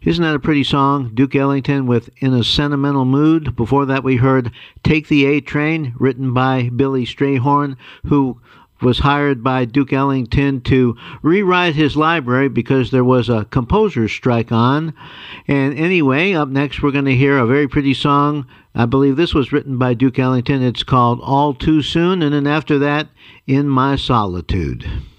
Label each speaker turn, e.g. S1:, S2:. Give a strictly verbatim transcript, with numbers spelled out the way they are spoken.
S1: Isn't that a pretty song? Duke Ellington with In a Sentimental Mood. Before that, we heard Take the A Train, written by Billy Strayhorn, who was hired by Duke Ellington to rewrite his library because there was a composer's strike on. And anyway, up next we're going to hear a very pretty song. I believe this was written by Duke Ellington. It's called All Too Soon. And then after that, In My Solitude.